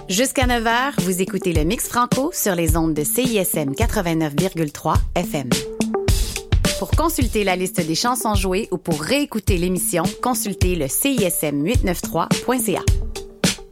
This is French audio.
Jusqu'à 9 h, vous écoutez le Mix Franco sur les ondes de CISM 89,3 FM. Pour consulter la liste des chansons jouées ou pour réécouter l'émission, consultez le CISM893.ca.